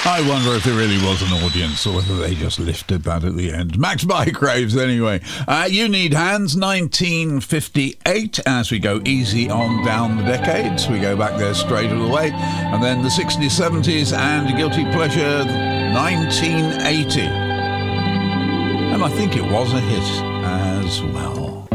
I wonder if there really was an audience or whether they just lifted that at the end. Max Bygraves, anyway. You Need Hands, 1958. As we go easy on down the decades, we go back there straight away. And then the 60s, 70s, and Guilty Pleasure, 1980. And I think it was a hit as well.